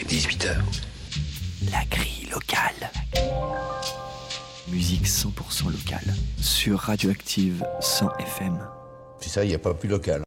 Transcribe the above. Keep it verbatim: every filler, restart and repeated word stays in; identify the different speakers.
Speaker 1: dix-huit heures.
Speaker 2: La grille locale. Musique cent pour cent locale sur Radioactive cent F M.
Speaker 3: Puis ça, il n'y a pas plus local.